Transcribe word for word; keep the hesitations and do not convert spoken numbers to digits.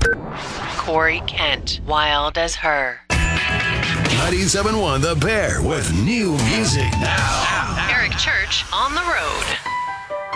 Corey Kent, Wild as Her. ninety-seven point one The Bear with new music now. Eric Church on the road.